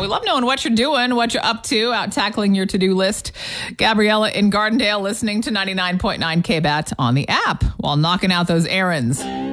We love knowing what you're doing, what you're up to, out tackling your to-do list. Gabriella in Gardendale listening to 99.9 KBAT on the app while knocking out those errands.